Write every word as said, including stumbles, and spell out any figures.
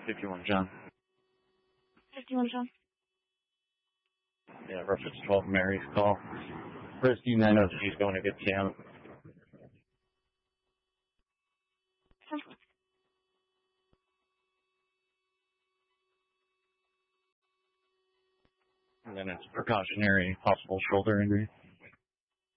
fifty-one John. fifty-one John. Yeah, reference twelve Mary's call. Rescue nine oh three is going to get Cam. And then it's precautionary, possible shoulder injury.